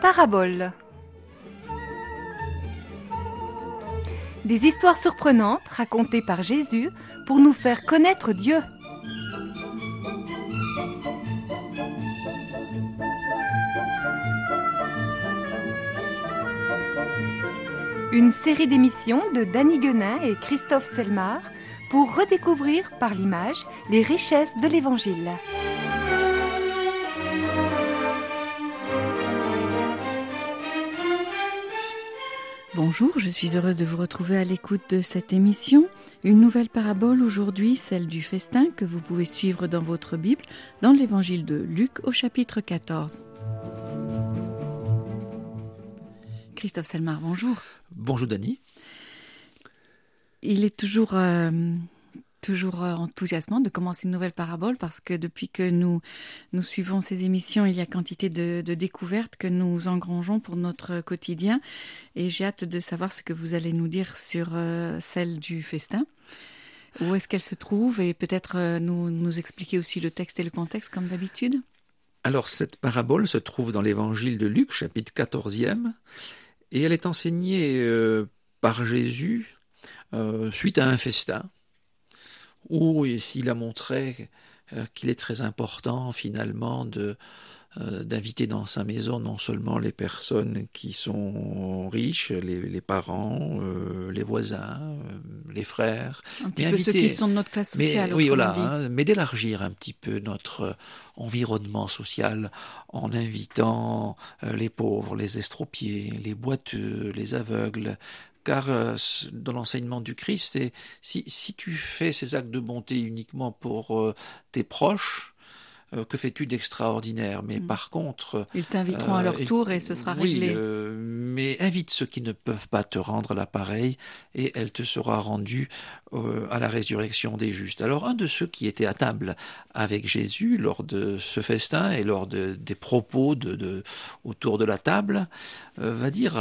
Paraboles. Des histoires surprenantes racontées par Jésus pour nous faire connaître Dieu. Une série d'émissions de Danny Guenin et Christophe Selmar pour redécouvrir par l'image les richesses de l'Évangile. Bonjour, je suis heureuse de vous retrouver à l'écoute de cette émission. Une nouvelle parabole aujourd'hui, celle du festin que vous pouvez suivre dans votre Bible, dans l'Évangile de Luc au chapitre 14. Christophe Selmar, bonjour. Bonjour Dany. Il est toujours enthousiasmant de commencer une nouvelle parabole parce que depuis que nous suivons ces émissions, il y a quantité de découvertes que nous engrangeons pour notre quotidien et j'ai hâte de savoir ce que vous allez nous dire sur celle du festin. Où est-ce qu'elle se trouve et peut-être nous expliquer aussi le texte et le contexte comme d'habitude. Alors cette parabole se trouve dans l'Évangile de Luc, chapitre 14e, et elle est enseignée par Jésus suite à un festin, où il a montré qu'il est très important finalement d'inviter dans sa maison non seulement les personnes qui sont riches, les parents, les voisins, les frères, un petit peu ceux qui sont de notre classe sociale. Mais d'élargir un petit peu notre environnement social en invitant les pauvres, les estropiés, les boiteux, les aveugles. Car dans l'enseignement du Christ, si tu fais ces actes de bonté uniquement pour tes proches, que fais-tu d'extraordinaire? Mais par contre... Ils t'inviteront à leur tour et ce sera réglé. Mais invite ceux qui ne peuvent pas te rendre l'appareil et elle te sera rendue à la résurrection des justes. Alors un de ceux qui étaient à table avec Jésus lors de ce festin et lors des propos autour de la table va dire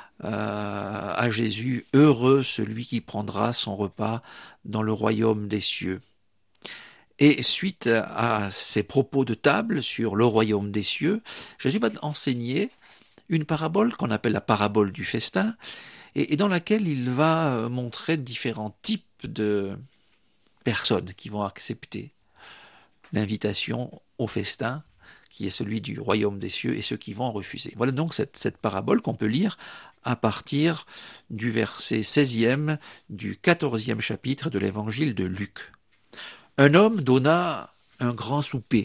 à Jésus, « Heureux celui qui prendra son repas dans le royaume des cieux ». Et suite à ces propos de table sur le royaume des cieux, Jésus va enseigner une parabole qu'on appelle la parabole du festin, et dans laquelle il va montrer différents types de personnes qui vont accepter l'invitation au festin, qui est celui du royaume des cieux, et ceux qui vont refuser. Voilà donc cette parabole qu'on peut lire à partir du verset 16e du 14e chapitre de l'évangile de Luc. Un homme donna un grand souper,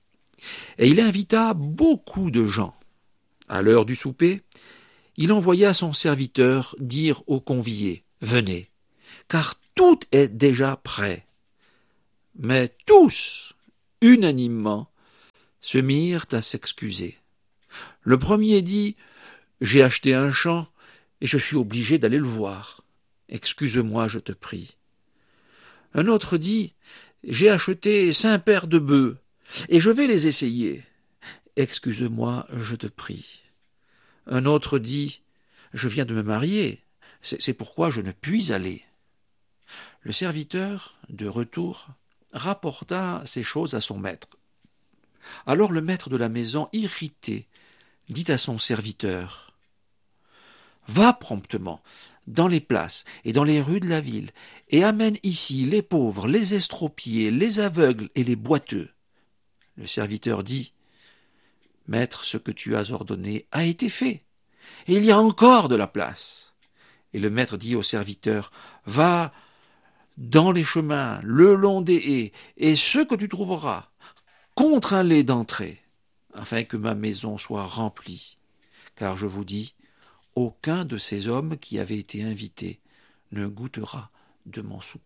et il invita beaucoup de gens. À l'heure du souper, il envoya son serviteur dire aux conviés, « Venez, car tout est déjà prêt. » Mais tous, unanimement, se mirent à s'excuser. Le premier dit, « J'ai acheté un champ et je suis obligé d'aller le voir. Excuse-moi, je te prie. » Un autre dit, « J'ai acheté 5 paires de bœufs et je vais les essayer. Excuse-moi, je te prie. » Un autre dit, « Je viens de me marier, c'est pourquoi je ne puis aller. » Le serviteur, de retour, rapporta ces choses à son maître. Alors le maître de la maison, irrité, dit à son serviteur, « Va promptement dans les places et dans les rues de la ville, et amène ici les pauvres, les estropiés, les aveugles et les boiteux. » Le serviteur dit, « Maître, ce que tu as ordonné a été fait, et il y a encore de la place. » Et le maître dit au serviteur, « Va dans les chemins, le long des haies, et ce que tu trouveras, contrains-les d'entrer, afin que ma maison soit remplie. Car je vous dis, aucun de ces hommes qui avaient été invités ne goûtera de mon souper. »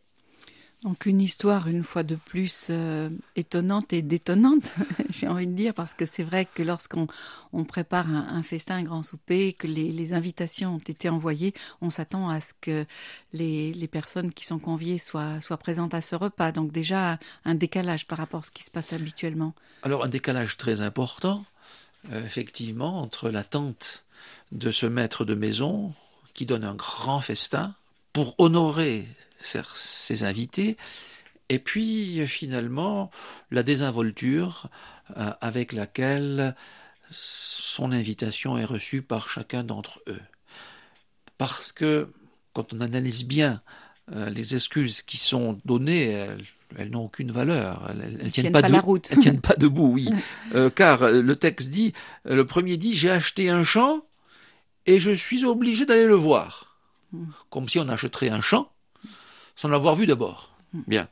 Donc une histoire, une fois de plus, étonnante et détonnante, j'ai envie de dire, parce que c'est vrai que lorsqu'on prépare un festin, un grand souper, que les invitations ont été envoyées, on s'attend à ce que les personnes qui sont conviées soient présentes à ce repas. Donc déjà, un décalage par rapport à ce qui se passe habituellement. Alors un décalage très important, effectivement, entre l'attente de ce maître de maison qui donne un grand festin pour honorer ses invités, et puis finalement la désinvolture avec laquelle son invitation est reçue par chacun d'entre eux. Parce que quand on analyse bien les excuses qui sont données, elles n'ont aucune valeur. Elles tiennent pas la route. Elles tiennent pas debout, oui. Car le texte dit, le premier dit, j'ai acheté un champ et je suis obligé d'aller le voir. Comme si on achèterait un champ sans l'avoir vu d'abord. Bien.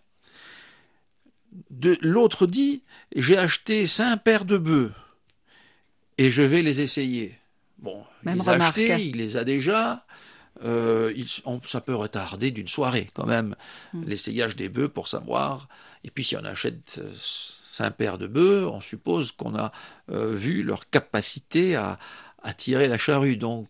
L'autre dit, j'ai acheté 5 paires de bœufs et je vais les essayer. Bon, Même il les a remarque. achetés, il les a déjà. Ça peut retarder d'une soirée quand même l'essayage des bœufs pour savoir. Et puis si on achète 5 paires de bœufs, on suppose qu'on a vu leur capacité à tirer la charrue. Donc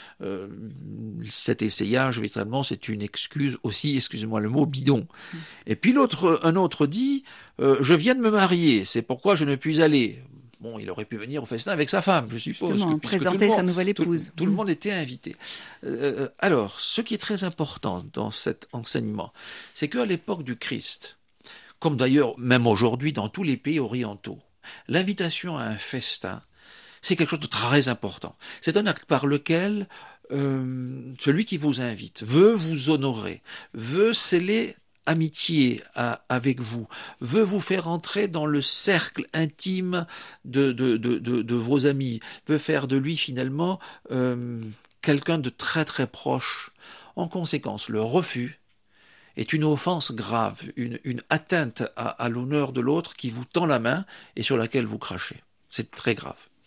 cet essayage, véritablement, c'est une excuse aussi, excusez-moi le mot, bidon. Et puis un autre dit, je viens de me marier, c'est pourquoi je ne puis aller. Bon, il aurait pu venir au festin avec sa femme, je suppose. Justement, présenter sa nouvelle épouse. Tout le monde était invité. Alors, ce qui est très important dans cet enseignement, c'est qu'à l'époque du Christ, comme d'ailleurs même aujourd'hui dans tous les pays orientaux, l'invitation à un festin, c'est quelque chose de très important. C'est un acte par lequel celui qui vous invite veut vous honorer, veut sceller amitié avec vous, veut vous faire entrer dans le cercle intime de vos amis, veut faire de lui finalement quelqu'un de très très proche. En conséquence, le refus est une offense grave, une atteinte à l'honneur de l'autre qui vous tend la main et sur laquelle vous crachez. C'est très grave.